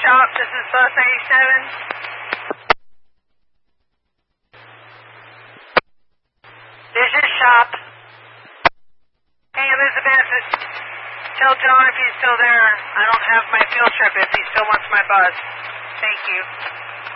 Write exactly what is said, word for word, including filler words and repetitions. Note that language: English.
Shop, this is bus eighty-seven. This is Shop. Hey, Elizabeth, tell John if he's still there. I don't have my field trip if he still wants my bus. Thank you.